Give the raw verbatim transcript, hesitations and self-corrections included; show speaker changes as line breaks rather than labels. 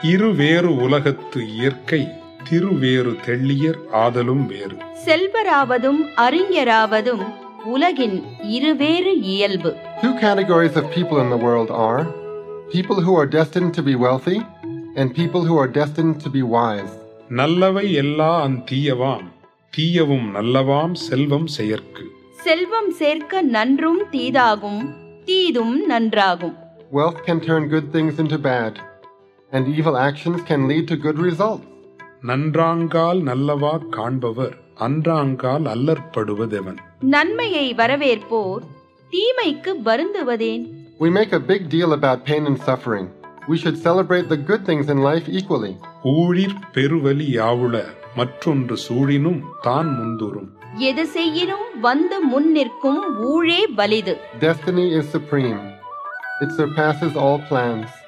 இருவேறு உலகத்து இயற்கை திருவேறு தெள்ளியர் ஆதலும் வேறு.
செல்வராவதும் அறிஞராவதும் உலகின் இருவேறு இயல்பு.
Two categories of people in the world are people who are destined to be wealthy and people who are destined to be wise.
நல்லவை எல்லா அந் தீயவாம் தீயவும் நல்லவாம் செல்வம் செயற்கு.
செல்வம் சேர்க்க நன்றும் தீதாகும் தீதும் நன்றாகும்.
Wealth can turn good things into bad, and evil actions can lead to good results.
நன்றாங்கால் நல்லவா காண்பவர் அன்றாங்கால் அல்லற்படுவதெவன்.
நன்மையை வரவேற்போர் தீமைக்கு வருந்துவதேன்.
We make a big deal about pain and suffering. We should celebrate the good things in life equally.
ஊழிற் பெருவலி யாவுள மற்றொன்று சூழினும் தான் முந்துரும்.
எது செய்யினும் வந்து முன் நிற்கும் ஊழே வலிது.
Destiny is supreme. It surpasses all plans.